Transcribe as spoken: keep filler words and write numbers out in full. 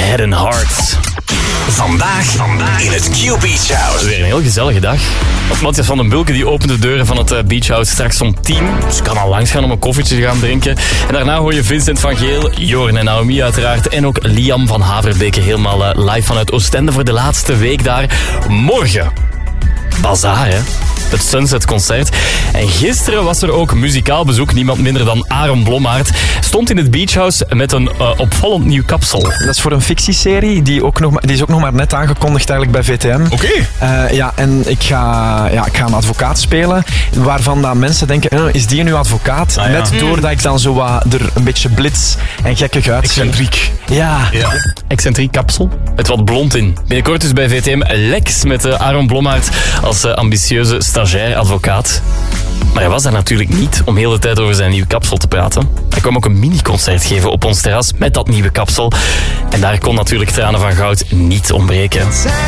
Head and Heart. Vandaag, vandaag in het Q Beach House. Weer een heel gezellige dag. Want Matthias van den Bulke die opent de deuren van het uh, Beach House straks om tien. Dus je kan al langs gaan om een koffietje te gaan drinken. En daarna hoor je Vincent van Geel, Jorn en Naomi uiteraard. En ook Liam van Haverbeke helemaal uh, live vanuit Oostende voor de laatste week daar. Morgen, bazaar hè. Het Sunset Concert. En gisteren was er ook muzikaal bezoek. Niemand minder dan Aaron Blommaert stond in het Beach House met een uh, opvallend nieuw kapsel. Dat is voor een fictieserie. Die, ook nog, die is ook nog maar net aangekondigd eigenlijk bij V T M. Oké. Okay. Uh, ja, en ik ga, ja, ik ga een advocaat spelen. Waarvan dat mensen denken, eh, is die nu advocaat? Ah, ja. Net doordat ik dan zo wat er een beetje blits en gekkig uitzie. Excentriek. Ja. ja. Excentriek kapsel. Het wat blond in. Binnenkort dus bij V T M Lex met uh, Aaron Blommaert als uh, ambitieuze stagiair advocaat. Maar hij was daar natuurlijk niet om heel de tijd over zijn nieuwe kapsel te praten. Hij kwam ook een mini-concert geven op ons terras met dat nieuwe kapsel. En daar kon natuurlijk Tranen van Goud niet ontbreken.